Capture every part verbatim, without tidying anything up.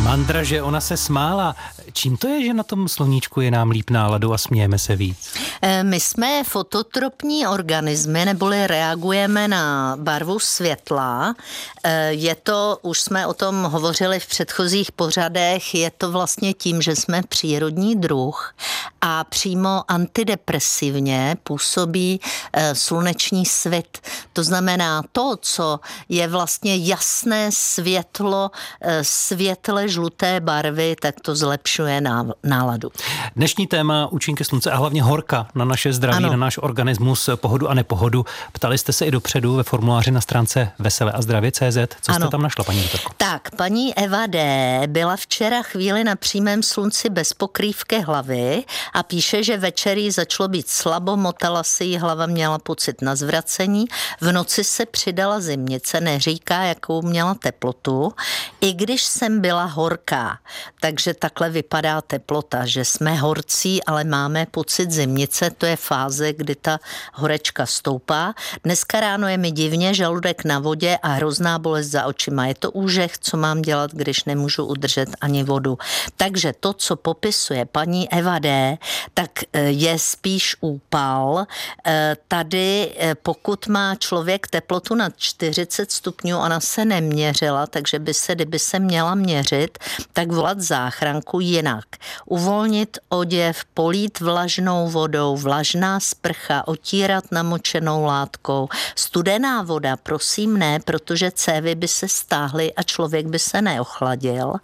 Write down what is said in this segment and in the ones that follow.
Mandra, že ona se smála. Čím to je, že na tom sluníčku je nám líp náladu a smějeme se víc? My jsme fototropní organismy, neboli reagujeme na barvu světla. Je to, už jsme o tom hovořili v předchozích pořadech, je to vlastně tím, že jsme přírodní druh a přímo antidepresivně působí sluneční svit. To znamená to, co je vlastně jasné světlo, světle žluté barvy, tak to zlepšuje náladu. Dnešní téma účinky slunce a hlavně horka na naše zdraví, ano. na náš organismus, pohodu a nepohodu. Ptali jste se i dopředu ve formuláři na stránce vesele a zdravě tečka cé zet. Co ano. jste tam našla, paní doktorko? Tak, paní Eva D. byla včera chvíli na přímém slunci bez pokrývky hlavy a píše, že večer jí začalo být slabo, motala si jí hlava, měla pocit na zvracení. V noci se přidala zimnice, neříká, jakou měla teplotu, i když jsem byla horká. Takže takhle vypadá teplota, že jsme horcí, ale máme pocit zimnice, to je fáze, kdy ta horečka stoupá. Dneska ráno je mi divně, žaludek na vodě a hrozná bolest za očima. Je to úžeh, co mám dělat, když nemůžu udržet ani vodu. Takže to, co popisuje paní Eva D., tak je spíš úpal. Tady, pokud má člověk teplotu nad čtyřicet stupňů, ona se neměřila, takže by se, kdyby se měla měřit, tak volat záchranku jinak. Uvolnit oděv, polít vlažnou vodou, vlažná sprcha, otírat namočenou látkou. Studená voda, prosím ne, protože cévy by se stáhly a člověk by se neochladil.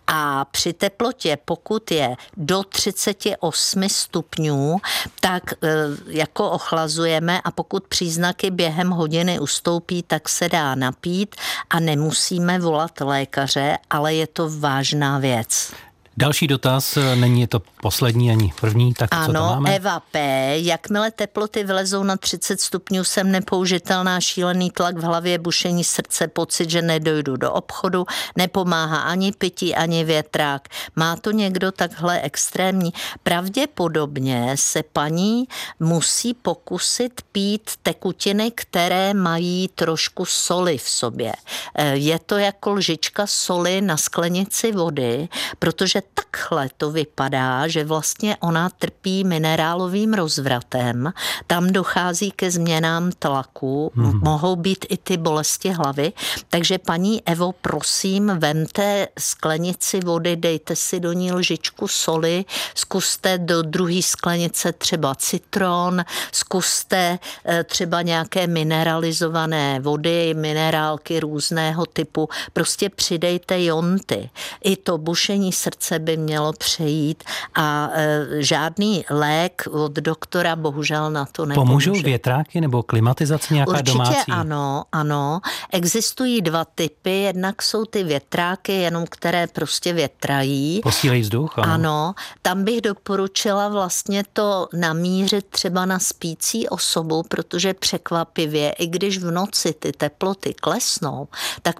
A při teplotě, pokud je do třicet osm stupňů, tak jako ochlazujeme a pokud příznaky během hodiny ustoupí, tak se dá napít a nemusíme volat lékaře, ale je to vážná věc. Další dotaz, není to poslední ani první, tak ano, co to máme? Eva P. Jakmile teploty vylezou na třicet stupňů, jsem nepoužitelná, šílený tlak v hlavě, bušení srdce, pocit, že nedojdu do obchodu, nepomáhá ani pití, ani větrák. Má to někdo takhle extrémní? Pravděpodobně se paní musí pokusit pít tekutiny, které mají trošku soli v sobě. Je to jako lžička soli na sklenici vody, protože takhle to vypadá, že vlastně ona trpí minerálovým rozvratem, tam dochází ke změnám tlaku, mm. mohou být i ty bolesti hlavy, takže paní Evo, prosím, vemte sklenici vody, dejte si do ní lžičku soli, zkuste do druhé sklenice třeba citron, zkuste třeba nějaké mineralizované vody, minerálky různého typu, prostě přidejte jonty. I to bušení srdce by mělo přejít a e, žádný lék od doktora bohužel na to nepomůže. Pomůžou větráky nebo klimatizace nějaká Určitě domácí? Určitě ano, ano. Existují dva typy, jednak jsou ty větráky, jenom které prostě větrají. Posílejí vzduch? Ano. Ano, tam bych doporučila vlastně to namířit třeba na spící osobu, protože překvapivě, i když v noci ty teploty klesnou, tak